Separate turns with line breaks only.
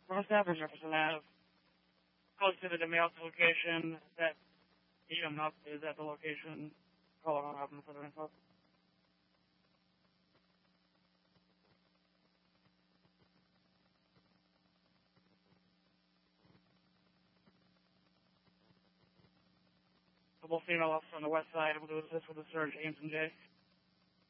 From a staffing representative, posted a mail location that EM is at the location. Call on up for the info. Couple female officers on the west side able to assist with the search, Ames and J.